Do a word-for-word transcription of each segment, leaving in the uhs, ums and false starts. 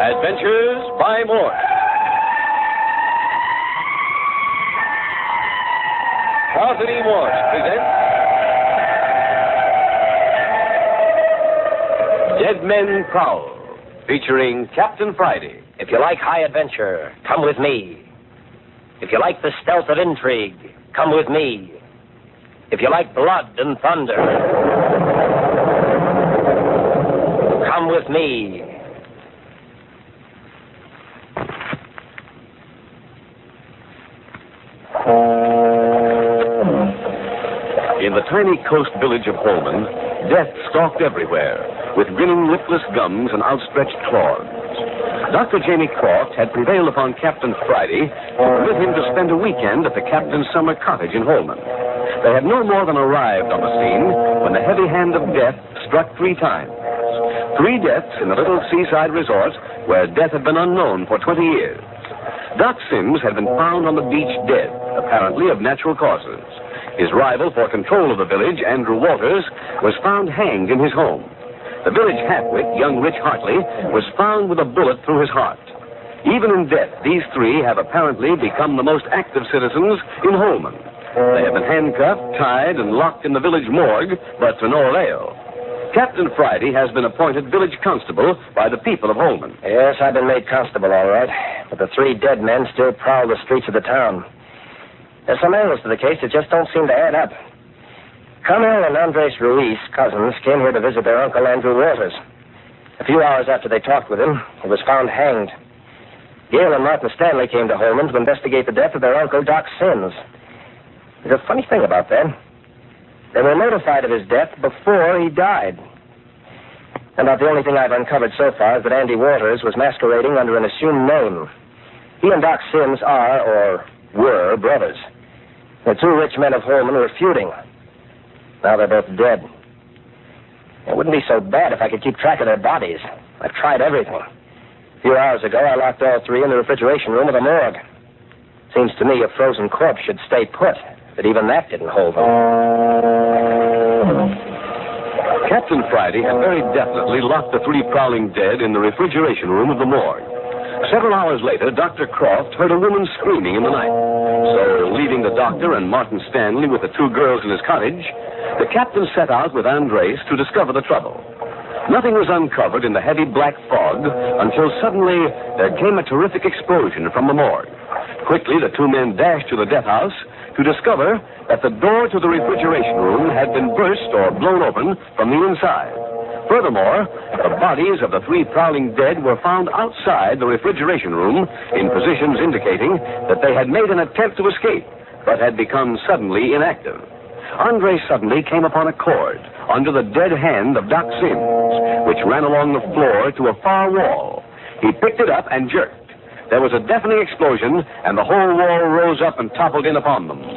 Adventures by Morse. Carlton E. Morse presents Dead Men Prowl, featuring Captain Friday. If you like high adventure, come with me. If you like the stealth of intrigue, come with me. If you like blood and thunder, come with me. In the tiny coast village of Holman, death stalked everywhere, with grinning lipless gums and outstretched claws. Doctor Jamie Croft had prevailed upon Captain Friday to permit him to spend a weekend at the captain's summer cottage in Holman. They had no more than arrived on the scene when the heavy hand of death struck three times. Three deaths in the little seaside resort where death had been unknown for twenty years. Doc Sims had been found on the beach dead, apparently of natural causes. His rival for control of the village, Andrew Walters, was found hanged in his home. The village hatwit, young Rich Hartley, was found with a bullet through his heart. Even in death, these three have apparently become the most active citizens in Holman. They have been handcuffed, tied, and locked in the village morgue, but to no avail. Captain Friday has been appointed village constable by the people of Holman. Yes, I've been made constable, all right. But the three dead men still prowl the streets of the town. There's some angles to the case that just don't seem to add up. Carmel and Andres Ruiz, cousins, came here to visit their uncle, Andrew Walters. A few hours after they talked with him, he was found hanged. Gail and Martin Stanley came to Holman to investigate the death of their uncle, Doc Sims. There's a funny thing about that. They were notified of his death before he died. And about the only thing I've uncovered so far is that Andy Walters was masquerading under an assumed name. He and Doc Sims are, or were, brothers. The two rich men of Holman were feuding. Now they're both dead. It wouldn't be so bad if I could keep track of their bodies. I've tried everything. A few hours ago, I locked all three in the refrigeration room of the morgue. Seems to me a frozen corpse should stay put, but even that didn't hold them. Captain Friday had very definitely locked the three prowling dead in the refrigeration room of the morgue. Several hours later, Doctor Croft heard a woman screaming in the night. So, leaving the doctor and Martin Stanley with the two girls in his cottage, the captain set out with Andres to discover the trouble. Nothing was uncovered in the heavy black fog until suddenly there came a terrific explosion from the morgue. Quickly, the two men dashed to the death house to discover that the door to the refrigeration room had been burst or blown open from the inside. Furthermore, the bodies of the three prowling dead were found outside the refrigeration room in positions indicating that they had made an attempt to escape, but had become suddenly inactive. Andre suddenly came upon a cord under the dead hand of Doc Sims, which ran along the floor to a far wall. He picked it up and jerked. There was a deafening explosion, and the whole wall rose up and toppled in upon them.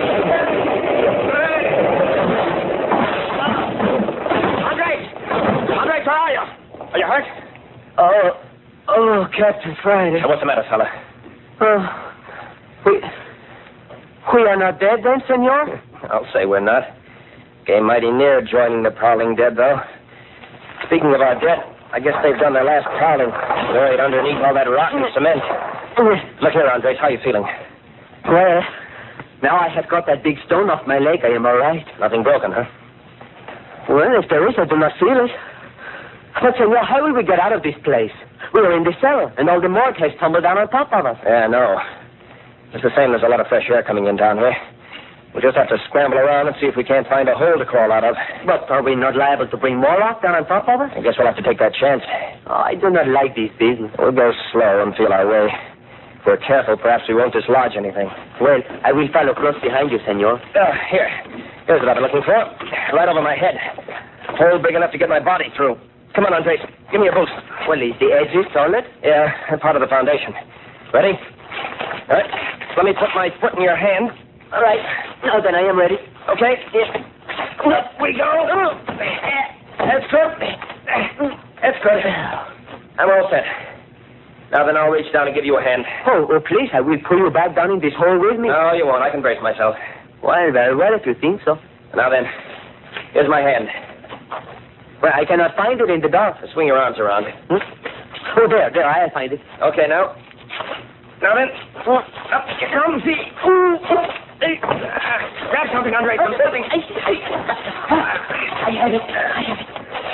Where are you? Are you hurt? Oh, oh, Captain Friday. What's the matter, fella? Oh, we, we are not dead then, senor? I'll say we're not. Came mighty near joining the prowling dead, though. Speaking of our dead, I guess they've done their last prowling, buried underneath all that rotten cement. Look here, Andres, how are you feeling? Well, now I have got that big stone off my leg, I am all right. Nothing broken, huh? Well, if there is, I do not feel it. But, senor, how will we get out of this place? We are in the cellar, and all the morgue has tumbled down on top of us. Yeah, no. It's the same. There's a lot of fresh air coming in down here. We'll just have to scramble around and see if we can't find a hole to crawl out of. But are we not liable to bring more rock down on top of us? I guess we'll have to take that chance. Oh, I do not like this business. We'll go slow and feel our way. If we're careful, perhaps we won't dislodge anything. Well, I will follow close behind you, senor. Uh, here. Here's what I've been looking for. Right over my head. A hole big enough to get my body through. Come on, Andres. Give me a boost. Well, is the edges solid? Yeah, part of the foundation. Ready? All right. Let me put my foot in your hand. All right. Now then, I am ready. Okay. Here. Up we go. That's good. That's good. I'm all set. Now then, I'll reach down and give you a hand. Oh, oh, please, I will pull you back down in this hole with me. No, you won't. I can brace myself. Well, very well, if you think so. Now then, here's my hand. Well, I cannot find it in the dark. Swing your arms around. Hmm? Oh, there, there, I'll find it. Okay, now. Now then. Up you come, see. Hey, uh, grab something, Andre. Some something. I, I, I have it. I have it.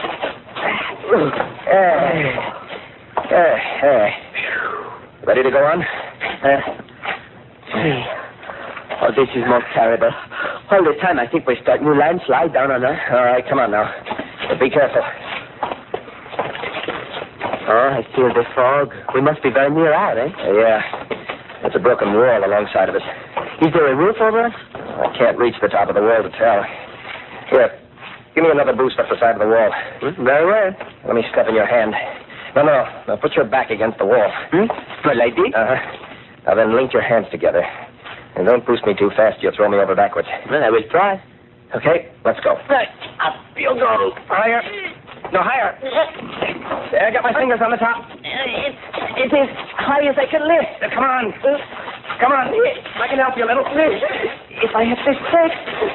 Uh, uh, uh. Ready to go on? Uh, see. Oh, this is most terrible. All the time I think we're starting to landslide down on us. All right, come on now. But be careful. Oh, I feel the fog. We must be very near out, eh? Uh, yeah. There's a broken wall alongside of us. Is there a roof over us? I can't reach the top of the wall to tell. Here, give me another boost up the side of the wall. Hmm? Very well. Let me step in your hand. No, no, no. Put your back against the wall. Hmm? Well, like this? Uh-huh. Now then, link your hands together. And don't boost me too fast. You'll throw me over backwards. Well, I will try. Okay, let's go. Right. Up you go. Higher. No, higher. There, I got my fingers on the top. It, it is high as I can lift. Uh, come on. Come on. I can help you a little. If I have this stick.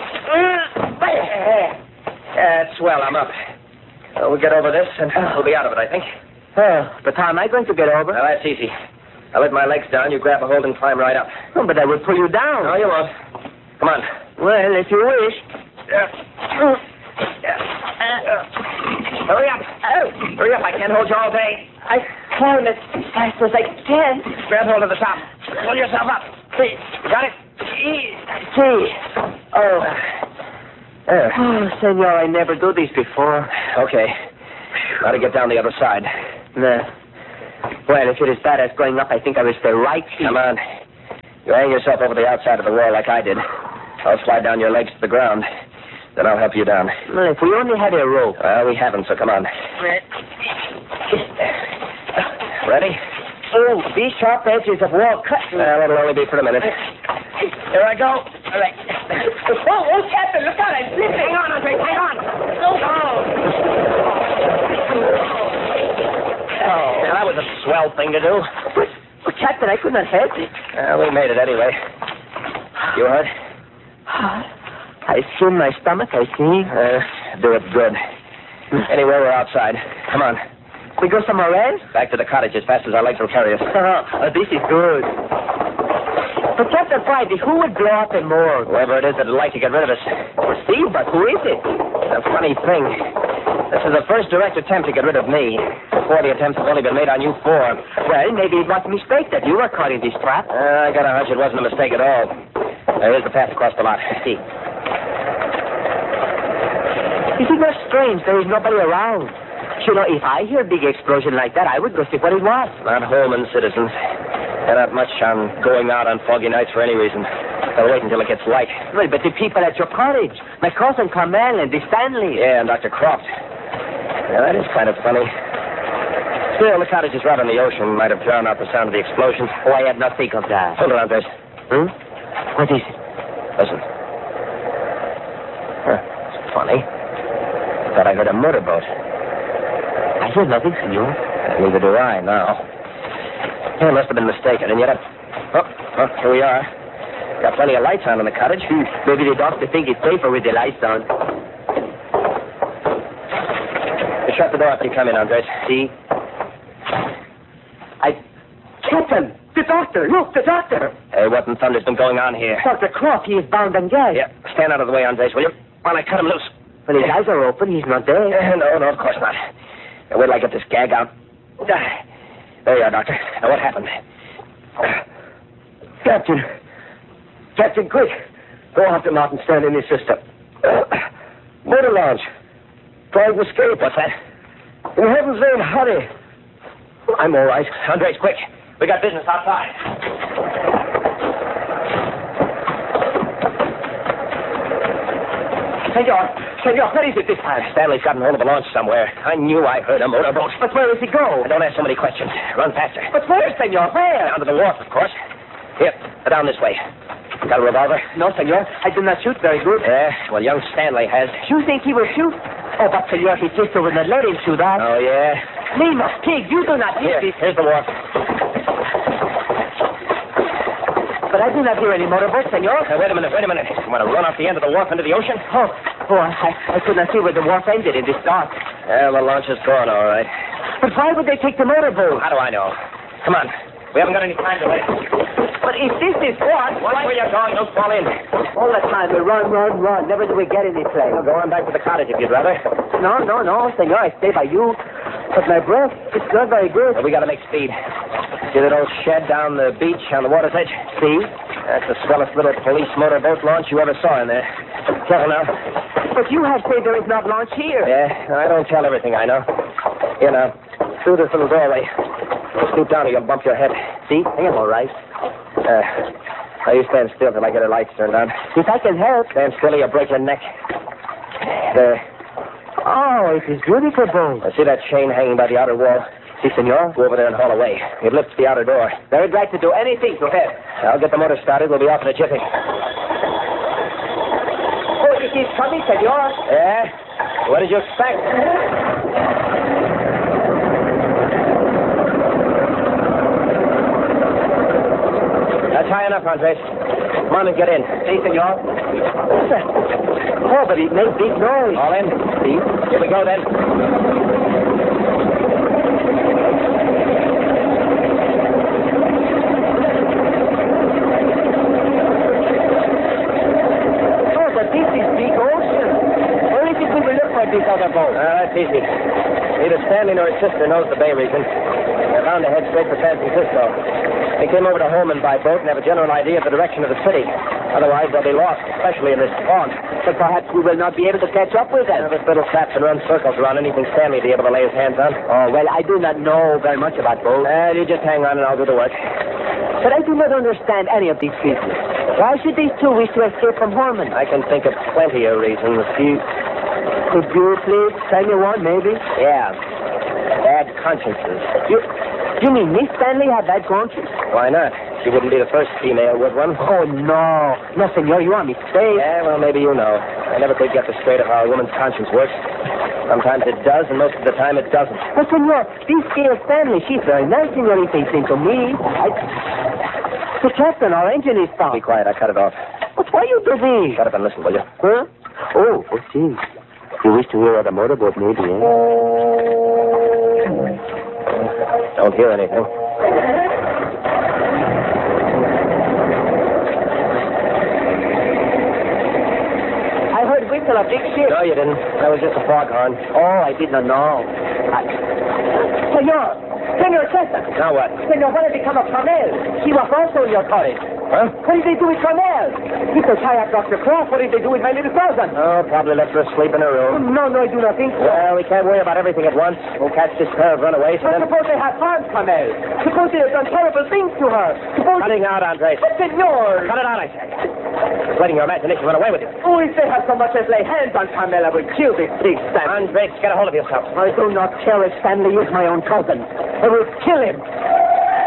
That's well, I'm up. Uh, we'll get over this, and we'll be out of it, I think. Oh, but how am I going to get over? Well, that's easy. I let my legs down, you grab a hold and climb right up. Oh, but I will pull you down. No, you won't. Come on. Well, if you wish. Yeah. Yeah. Uh, hurry up. Oh. Hurry up, I can't hold you all day. I climb as fast as I can. Grab hold of the top. Pull yourself up. See. Got it? See. Oh. There. Oh, senor, I never do this before. Okay. Got to get down the other side. No. Well, if it is bad as going up, I think I will stay right here. Come on. You hang yourself over the outside of the wall like I did. I'll slide down your legs to the ground. Then I'll help you down. Well, if we only had a rope. Well, we haven't, so come on. Ready? Oh, these sharp edges of wall cut. Well, it'll only be for a minute. Here I go. All right. Oh, oh, Captain, look out, I'm slipping. Hang on, Andre, hang on. Oh. Oh, well, that was a swell thing to do. But, but Captain, I could not help it. Well, we made it anyway. You hurt? I feel my stomach, I think. Uh, do it good. Anyway, we're outside. Come on. We go somewhere else? Back to the cottage as fast as our legs will carry us. Oh, this is good. But Captain Friday, who would blow up a morgue? Whoever it is that'd like to get rid of us. See, but who is it? It's a funny thing. This is the first direct attempt to get rid of me. Before the attempts have only been made on you four. Well, maybe it was a mistake that you were caught in this trap. Uh, I got a hunch it wasn't a mistake at all. There is the path across the lot. See. Is it not strange there is nobody around? You know, if I hear a big explosion like that, I would go see what it was. Not Holman citizens. They're not much on going out on foggy nights for any reason. They'll wait until it gets light. Well, but the people at your cottage, my cousin Carmel and the Stanley. Yeah, and Doctor Croft. Yeah, that is kind of funny. Still, the cottage is right on the ocean. Might have drowned out the sound of the explosions. Oh, I had not think of that. Hold on, Andres. Hmm? What is it? Listen. Huh, it's funny. I thought I heard a motorboat. I hear nothing, senor. Uh, neither do I, now. I must have been mistaken, and yet I... Oh, oh, here we are. Got plenty of lights on in the cottage. Hmm. Maybe the doctor think it's safer with the lights on. You shut the door after you come in, Andres. See? I... Captain! The doctor! Look, the doctor! Hey, what in thunder's been going on here? Doctor Croft, he is bound and gagged. Yeah, stand out of the way, Andres, will you? While I cut him loose. When his eyes are open, he's not there. Uh, no, no, of course not. Now, wait till I get this gag out. Uh, there you are, Doctor. Now, what happened? Uh, Captain. Captain, quick. Go out to Martin Stanley and his sister. Uh, motor launch. Trying to escape. What's that? In heaven's name, hurry. I'm all right. Andres, quick. We got business outside. Senor, senor, where is it this time? Stanley's gotten hold of a launch somewhere. I knew I heard a motorboat. But where does he go? Don't ask so many questions. Run faster. But where, senor, where? Down to the wharf, of course. Here, down this way. Got a revolver? No, senor. I do not shoot very good. Yeah, well, young Stanley has. You think he will shoot? Oh, but senor, his sister would not let him shoot that. Oh, yeah? Lima, pig, you do not Here, this. here's the wharf. But I do not hear any motorboat, senor. Now, wait a minute, wait a minute. You want to run off the end of the wharf into the ocean? Oh, oh, I, I could not see where the wharf ended in this dark. Well, the launch is gone, all right. But why would they take the motorboat? How do I know? Come on. We haven't got any time to wait. But if this is what... Watch where you're going. Don't fall in. All the time we run, run, run. Never do we get any place. Well, go on back to the cottage if you'd rather. No, no, no, senor. I stay by you. But my breath, it's not very good. Well, we got to make speed. See that old shed down the beach on the water's edge? See? That's the swellest little police motorboat launch you ever saw in there. Careful now. But you have said there is not launch here. Yeah, I don't tell everything I know. Here now. Through this little doorway. Scoot down or you'll bump your head. See? I am all right. Uh, now you stand still till I get the lights turned on. If I can help. Stand still or you'll break your neck. There. Oh, it is beautiful boat. I see that chain hanging by the outer wall. Si, senor. Go over there and haul away. It lifts the outer door. Very glad to do anything. Go ahead. I'll get the motor started. We'll be off in a jiffy. Oh, it is coming, senor. Yeah? What did you expect? That's high enough, Andres. Come on and get in. Si, senor. What's that? Oh, but it makes big noise. All in? See? Here we go, then. Oh, but this is big ocean. Where is it we will look for this other boat? Uh, that's easy. Neither Stanley nor his sister knows the Bay region. They're bound to head straight for San Francisco. They came over to Holman by boat and have a general idea of the direction of the city. Otherwise, they'll be lost, especially in this fog. But perhaps we will not be able to catch up with them. Now, this little sap can run circles around anything Stanley will be able to lay his hands on. Oh, well, I do not know very much about boats. Well, you just hang on and I'll do the work. But I do not understand any of these people. Why should these two wish to escape from Holman? I can think of plenty of reasons. You... Could you please tell me one, maybe? Yeah. Bad consciences. You, you mean Miss Stanley had bad conscience? Why not? She wouldn't be the first female with one. Oh, no. No, senor, you are mistaken. Yeah, well, maybe you know. I never could get the straight of how a woman's conscience works. Sometimes it does, and most of the time it doesn't. But, senor, this girl Stanley, she's very nice, senor, if they think to me. I... The captain, our engine is stopped. Be quiet, I cut it off. But why you do this? Shut up and listen, will you? Huh? Oh, oh, see. You wish to hear of the motorboat, maybe, eh? Don't hear anything. I heard whistle of big ship. No, you didn't. That was just a foghorn. Oh, I did not know. I... Senor! Senor Cesar! Now what? Senor, what had become of Carmel? She was also in your cottage. Huh? What did they do with Carmel? People tie up Doctor Croft. What did they do with my little cousin? Oh, probably left her asleep in her room. No, no, I do not think so. Well, we can't worry about everything at once. We'll catch this pair of runaways and But then... suppose they have harmed Carmel. Suppose they have done terrible things to her. Suppose... Cutting out, Andres. But, senor! Cut it out, I say. Just letting your imagination run away with you. Oh, if they have so much as lay hands on Carmel, I will kill this big Stanley. Andres, get a hold of yourself. I do not care if Stanley is my own cousin. I will kill him.